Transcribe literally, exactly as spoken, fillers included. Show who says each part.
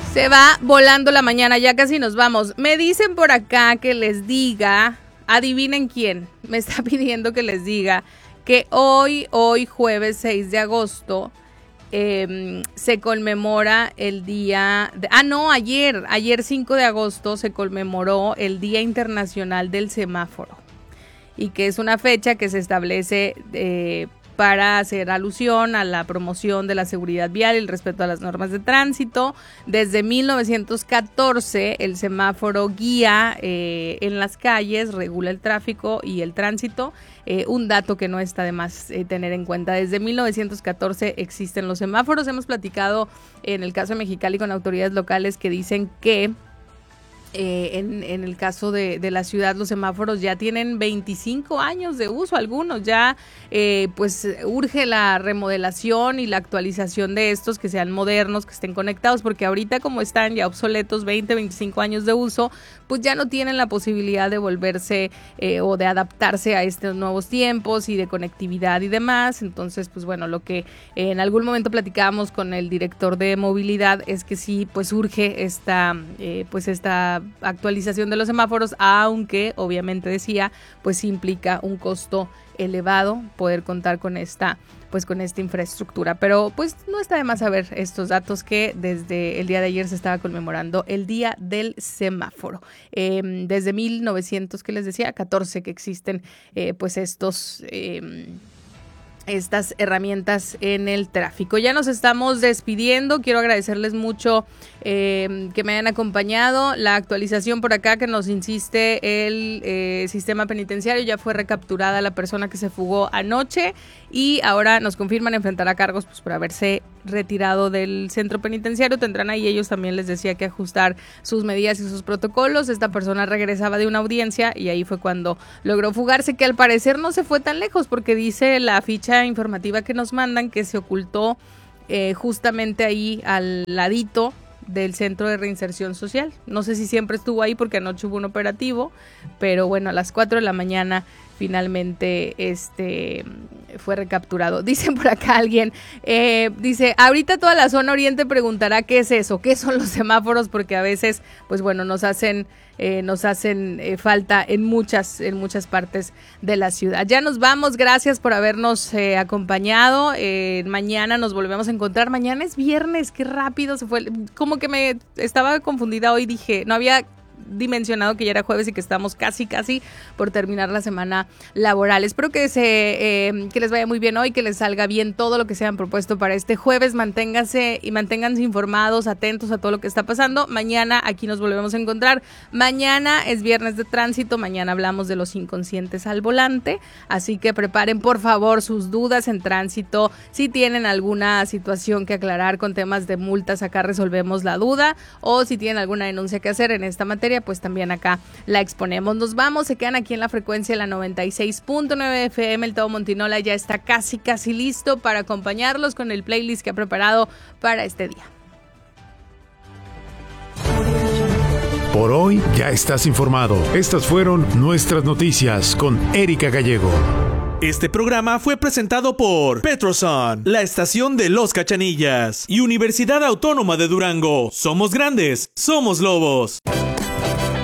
Speaker 1: Se va volando la mañana, ya casi nos vamos. Me dicen por acá que les diga, adivinen quién, me está pidiendo que les diga que hoy, hoy jueves seis de agosto, eh, se conmemora el día, de, ah no, ayer, ayer cinco de agosto se conmemoró el Día Internacional del Semáforo y que es una fecha que se establece eh, para hacer alusión a la promoción de la seguridad vial y el respeto a las normas de tránsito. Desde mil novecientos catorce el semáforo guía eh, en las calles, regula el tráfico y el tránsito. Eh, un dato que no está de más eh, tener en cuenta. Desde mil novecientos catorce existen los semáforos. Hemos platicado en el caso de Mexicali con autoridades locales que dicen que Eh, en, en el caso de, de la ciudad los semáforos ya tienen veinticinco años de uso, algunos ya eh, pues urge la remodelación y la actualización de estos, que sean modernos, que estén conectados, porque ahorita como están ya obsoletos, veinte, veinticinco años de uso, pues ya no tienen la posibilidad de volverse eh, o de adaptarse a estos nuevos tiempos y de conectividad y demás. Entonces pues bueno, lo que eh, en algún momento platicábamos con el director de movilidad es que sí pues urge esta eh, pues esta actualización de los semáforos, aunque obviamente decía pues implica un costo elevado poder contar con esta pues con esta infraestructura, pero pues no está de más saber estos datos que desde el día de ayer se estaba conmemorando el Día del Semáforo, eh, desde mil novecientos que les decía catorce que existen eh, pues estos eh, estas herramientas en el tráfico. Ya nos estamos despidiendo, quiero agradecerles mucho eh, que me hayan acompañado. La actualización por acá que nos insiste el eh, sistema penitenciario, ya fue recapturada la persona que se fugó anoche y ahora nos confirman enfrentará cargos pues, por haberse retirado del centro penitenciario. Tendrán ahí ellos también, les decía, que ajustar sus medidas y sus protocolos. Esta persona regresaba de una audiencia y ahí fue cuando logró fugarse, que al parecer no se fue tan lejos porque dice la ficha informativa que nos mandan que se ocultó eh, justamente ahí al ladito del Centro de Reinserción Social. No sé si siempre estuvo ahí porque anoche hubo un operativo, pero bueno, a las cuatro de la mañana finalmente este fue recapturado. Dicen por acá alguien, eh, dice, ahorita toda la zona oriente preguntará qué es eso, qué son los semáforos, porque a veces, pues bueno, nos hacen eh, nos hacen eh, falta en muchas, en muchas partes de la ciudad. Ya nos vamos, gracias por habernos eh, acompañado. Eh, mañana nos volvemos a encontrar. Mañana es viernes, qué rápido se fue. Como que me estaba confundida hoy, dije, no había dimensionado que ya era jueves y que estamos casi casi por terminar la semana laboral. Espero que se eh, que les vaya muy bien hoy, que les salga bien todo lo que se han propuesto para este jueves. Manténganse y manténganse informados, atentos a todo lo que está pasando. Mañana aquí nos volvemos a encontrar. Mañana es viernes de tránsito, mañana hablamos de los inconscientes al volante, así que preparen por favor sus dudas en tránsito. Si tienen alguna situación que aclarar con temas de multas, acá resolvemos la duda, o si tienen alguna denuncia que hacer en esta materia, pues también acá la exponemos. Nos vamos, se quedan aquí en la frecuencia de la noventa y seis punto nueve F M. El Todo Montinola ya está casi casi listo para acompañarlos con el playlist que ha preparado para este día.
Speaker 2: Por hoy ya estás informado. Estas fueron nuestras noticias con Erika Gallego.
Speaker 3: Este programa fue presentado por Petroson, la estación de Los Cachanillas, y Universidad Autónoma de Durango. Somos grandes, somos lobos.